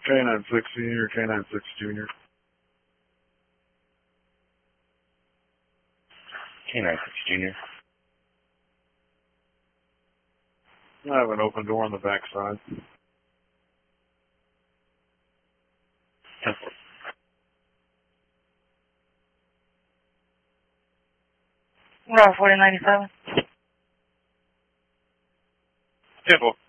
K96 Senior, K96 Junior. K96 Junior. I have an open door on the back side. 10-4. We're on 4097. 10-4.